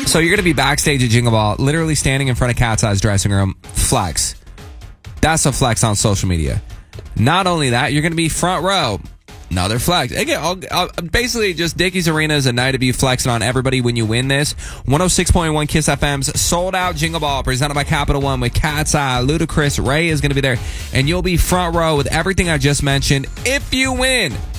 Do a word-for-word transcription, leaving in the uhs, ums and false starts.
So you're going to be backstage at Jingle Ball, literally standing in front of Cat's Eye's dressing room. Flex. That's a flex on social media. Not only that, you're going to be front row. Another flex. Again, I'll, I'll, basically, just Dickies Arena is a night of you flexing on everybody when you win this. one oh six point one Kiss F M's sold out Jingle Ball presented by Capital One with Cat's Eye, Ludacris, Ray is going to be there, and you'll be front row with everything I just mentioned if you win.